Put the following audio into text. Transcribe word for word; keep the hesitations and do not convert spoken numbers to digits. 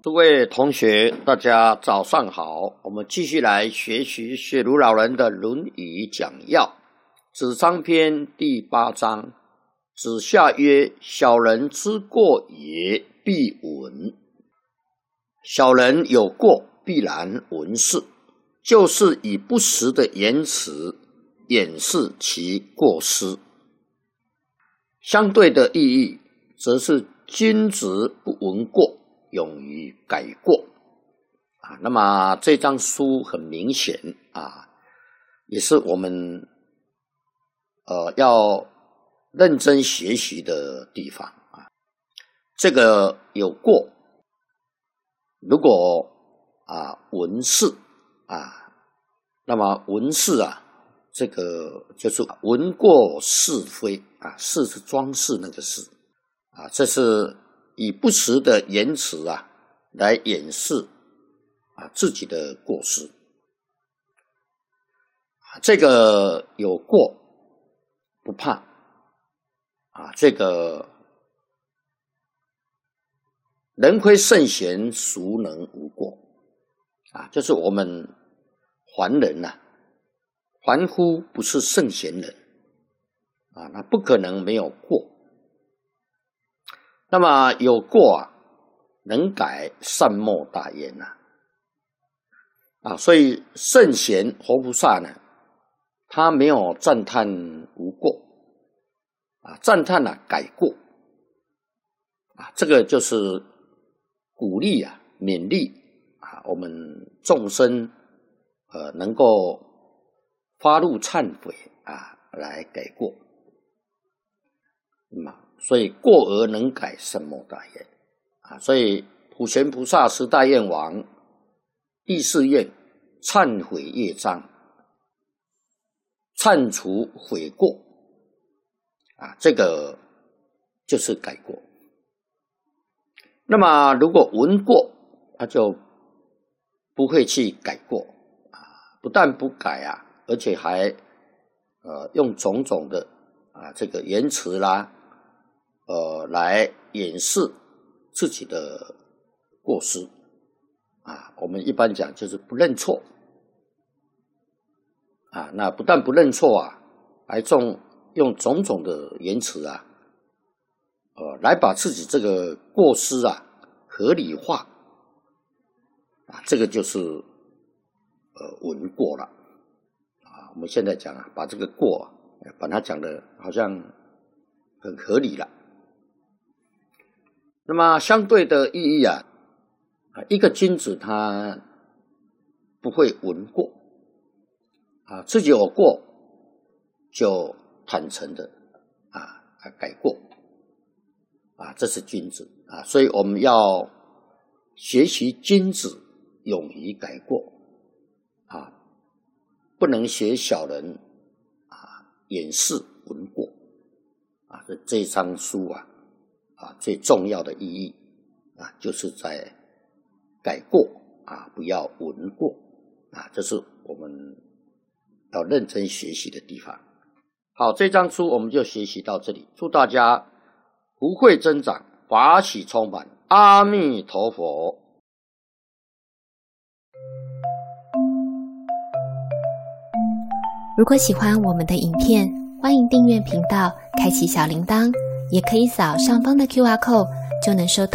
诸位同学，大家早上好。我们继续来学习雪庐老人的《论语》讲要，子张篇第八章。子夏曰：小人之过也，必闻。小人有过，必然闻是，就是以不实的言辞掩饰其过失。相对的意义，则是君子不闻过，勇于改过啊。那么这张书很明显啊，也是我们呃要认真学习的地方啊。这个有过，如果啊闻是啊，那么闻是啊，这个就是闻过是非啊，是是装饰那个是啊，这是以不实的言辞啊来掩饰啊自己的过失。这个有过不怕啊，这个人非圣贤，孰能无过啊？就是我们凡人呐、啊，凡夫不是圣贤人啊，那不可能没有过。那么有过啊，能改善莫大焉呐！啊，所以圣贤活菩萨呢，他没有赞叹无过啊，赞叹啊改过啊，这个就是鼓励啊、勉励啊，我们众生呃能够发怒忏悔啊，来改过。那么所以过而能改，善莫大焉啊！所以普贤菩萨十大愿王第四愿忏悔业障，忏除悔过啊，这个就是改过。那么如果闻过，他就不会去改过啊，不但不改啊，而且还呃用种种的啊这个言辞啦。呃，来掩饰自己的过失啊，我们一般讲就是不认错啊。那不但不认错啊，还用用种种的言辞啊，呃，来把自己这个过失啊合理化啊，这个就是呃闻过了啊。我们现在讲啊，把这个过啊，把它讲的好像很合理了。那么相对的意义啊，一个君子他不会闻过啊，自己有过就坦诚的啊改过啊，这是君子啊，所以我们要学习君子勇于改过啊，不能学小人啊掩饰闻过啊，这这张书啊。啊，最重要的意义啊，就是在改过啊，不要闻过啊，这是我们要认真学习的地方。好，这张书我们就学习到这里，祝大家福慧增长，法喜充满，阿弥陀佛。 如果喜欢我们的影片，欢迎订阅频道，开启小铃铛。也可以扫上方的 Q R code， 就能收到